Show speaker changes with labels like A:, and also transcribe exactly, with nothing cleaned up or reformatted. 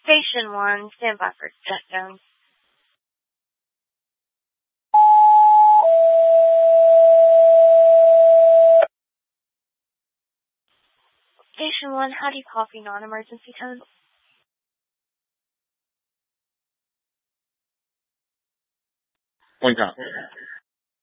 A: Station one, stand by for shutdown. Station one, how do you copy non-emergency tone?
B: One count.